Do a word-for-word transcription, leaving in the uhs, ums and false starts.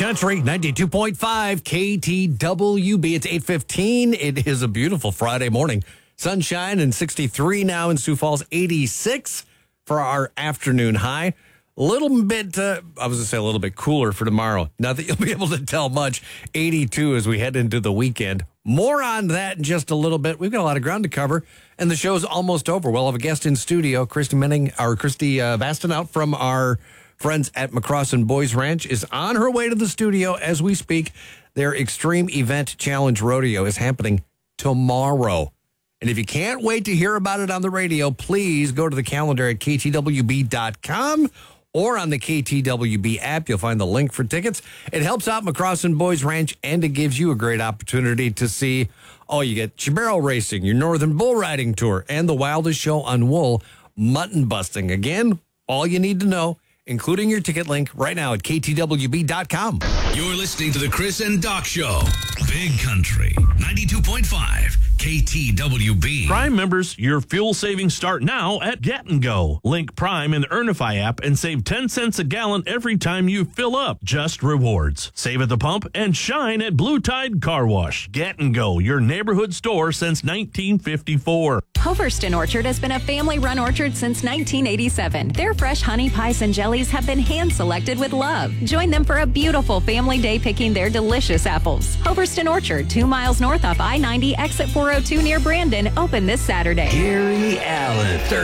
Country, ninety-two point five K T W B. It's eight fifteen. It is a beautiful Friday morning. Sunshine and sixty-three now in Sioux Falls, eighty-six for our afternoon high. A little bit, uh, I was going to say a little bit cooler for tomorrow. Not that you'll be able to tell much. eighty-two as we head into the weekend. More on that in just a little bit. We've got a lot of ground to cover, and the show's almost over. We'll have a guest in studio. Christy Menning, or Christy uh, Vaston out from our friends at McCrossan Boys Ranch is on her way to the studio as we speak. Their Extreme Event Challenge Rodeo is happening tomorrow. And if you can't wait to hear about it on the radio, please go to the calendar at K T W B dot com or on the K T W B app. You'll find the link for tickets. It helps out McCrossan Boys Ranch, and it gives you a great opportunity to see, oh, you get Chabarrel Racing, your Northern Bull Riding Tour, and the wildest show on wool, mutton busting. Again, all you need to know, including your ticket link right now at K T W B dot com. You're listening to the Chris and Doc Show. Big Country, ninety-two point five K T W B. Prime members, your fuel savings start now at Get and Go. Link Prime in the Earnify app and save ten cents a gallon every time you fill up. Just rewards. Save at the pump and shine at Blue Tide Car Wash. Get and Go, your neighborhood store since nineteen fifty-four. Hoverston Orchard has been a family-run orchard since nineteen eighty-seven. Their fresh honey pies and jellies have been hand-selected with love. Join them for a beautiful family day picking their delicious apples. Hoverston Orchard, two miles north off I ninety, exit four oh two near Brandon, open this Saturday. Gary Allen,